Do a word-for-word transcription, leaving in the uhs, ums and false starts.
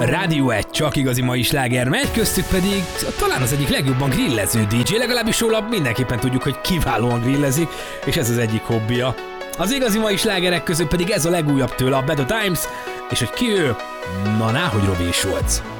Rádió egy csak igazi mai sláger megy, köztük pedig talán az egyik legjobban grillező dé dzsé, legalábbis róla mindenképpen tudjuk, hogy kiválóan grillezik, és ez az egyik hobbija. Az igazi mai slágerek közül pedig ez a legújabb tőle, a Better Times, és hogy ki ő? Na, náhogy Robi Schulz.